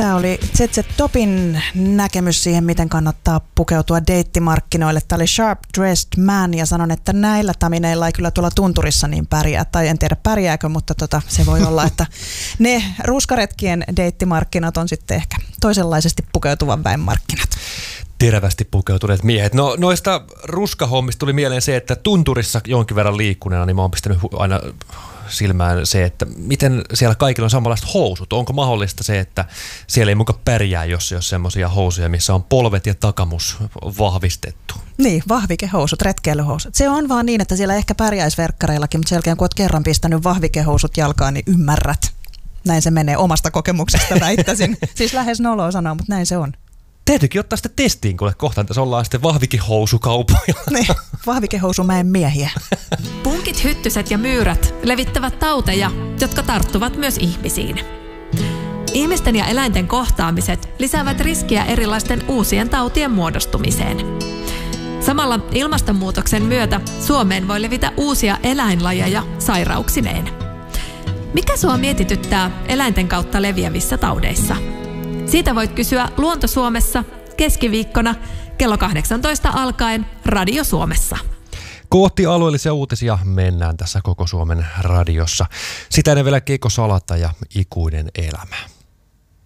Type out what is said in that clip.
Tämä oli ZZ Topin näkemys siihen, miten kannattaa pukeutua deittimarkkinoille. Tämä oli Sharp Dressed Man ja sanon, että näillä tamineilla ei kyllä tuolla tunturissa niin pärjää. Tai en tiedä pärjääkö, mutta se voi olla, että ne ruuskaretkien deittimarkkinat on sitten ehkä toisenlaisesti pukeutuvan väen markkinat. Terävästi pukeutuneet miehet. No noista ruskahommista tuli mieleen se, että tunturissa jonkin verran liikkuneena, niin mä oon pistänyt aina silmään se, että miten siellä kaikilla on samanlaiset housut. Onko mahdollista se, että siellä ei muka pärjää, jos ei ole semmoisia housuja, missä on polvet ja takamus vahvistettu? Niin, vahvikehousut, retkeilyhousut. Se on vaan niin, että siellä ehkä pärjäisi verkkareillakin, mutta sen jälkeen kun olet kerran pistänyt vahvikehousut jalkaan, niin ymmärrät. Näin se menee omasta kokemuksesta väittäisin. Siis lähes noloa sanoa, mutta näin se on. Täytyykin ottaa sitten testiin, kun kohtaan tässä ollaan sitten vahvikehousukaupalla. Niin, vahvikehousumäen miehiä. Punkit, hyttyset ja myyrät levittävät tauteja, jotka tarttuvat myös ihmisiin. Ihmisten ja eläinten kohtaamiset lisäävät riskiä erilaisten uusien tautien muodostumiseen. Samalla ilmastonmuutoksen myötä Suomeen voi levitä uusia eläinlajeja sairauksineen. Mikä sua mietityttää eläinten kautta leviävissä taudeissa? Siitä voit kysyä Luonto Suomessa keskiviikkona kello 18 alkaen Radio Suomessa. Kohti alueellisia uutisia mennään tässä Koko Suomen radiossa. Sitä ennen vielä Keiko Salata ja Ikuinen elämä.